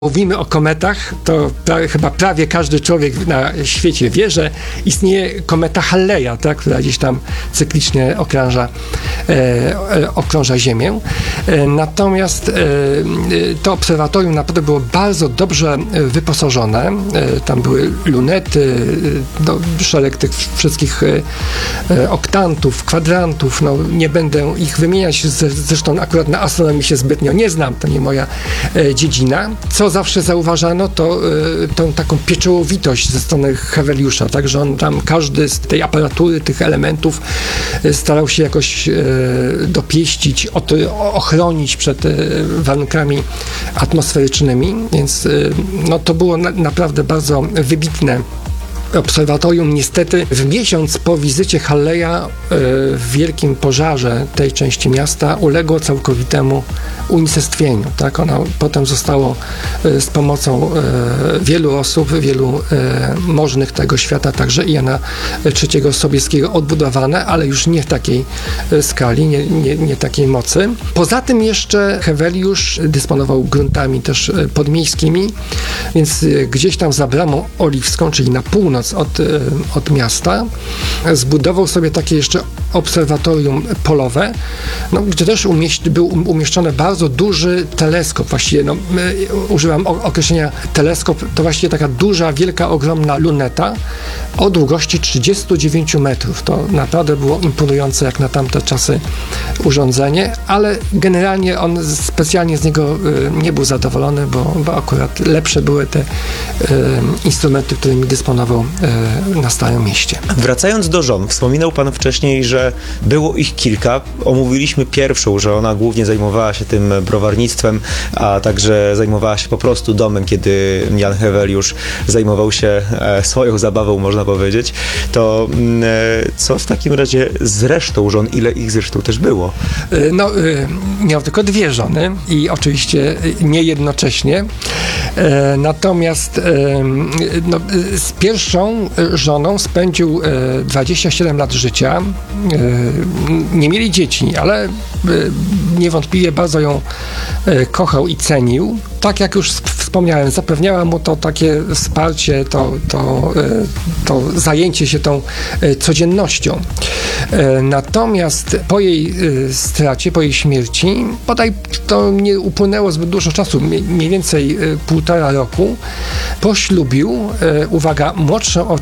Mówimy o kometach, to chyba prawie każdy człowiek na świecie wie, że istnieje kometa Halleja, tak, która gdzieś tam cyklicznie okrąża Ziemię. Natomiast to obserwatorium naprawdę było bardzo dobrze wyposażone. Tam były lunety, szereg tych wszystkich oktantów, kwadrantów. No, nie będę ich wymieniać, zresztą akurat na astronomii się zbytnio nie znam, to nie moja dziedzina. Co zawsze zauważano, to tą taką pieczołowitość ze strony Heweliusza, tak, że on tam każdy z tej aparatury, tych elementów starał się jakoś dopieścić, ochronić przed warunkami atmosferycznymi, więc no, to było naprawdę bardzo wybitne obserwatorium. Niestety w miesiąc po wizycie Halleja w wielkim pożarze tej części miasta uległo całkowitemu unicestwieniu. Tak? Ono potem zostało z pomocą wielu osób, wielu możnych tego świata, także i Jana III Sobieskiego odbudowane, ale już nie w takiej skali, nie takiej mocy. Poza tym jeszcze Heweliusz dysponował gruntami też podmiejskimi, więc gdzieś tam za Bramą Oliwską, czyli na północ od miasta, zbudował sobie takie jeszcze obserwatorium polowe, no, gdzie też był umieszczony bardzo duży teleskop. Właściwie używam określenia teleskop, to właściwie taka duża, wielka, ogromna luneta o długości 39 metrów. To naprawdę było imponujące jak na tamte czasy urządzenie, ale generalnie on specjalnie z niego nie był zadowolony, bo akurat lepsze były te instrumenty, którymi dysponował na Starym Mieście. Wracając do żon, wspominał pan wcześniej, że było ich kilka. Omówiliśmy pierwszą, że ona głównie zajmowała się tym browarnictwem, a także zajmowała się po prostu domem, kiedy Jan Heweliusz zajmował się swoją zabawą, można powiedzieć. To co w takim razie z resztą żon? Ile ich zresztą też było? Miał tylko dwie żony i oczywiście nie jednocześnie. Natomiast z pierwszą żoną spędził 27 lat życia. Nie mieli dzieci, ale niewątpliwie bardzo ją kochał i cenił. Tak jak już wspomniałem, zapewniała mu to takie wsparcie, to zajęcie się tą codziennością. Natomiast po jej stracie, po jej śmierci, bodaj to nie upłynęło zbyt dużo czasu, mniej więcej 1,5 roku, poślubił, uwaga, młodszą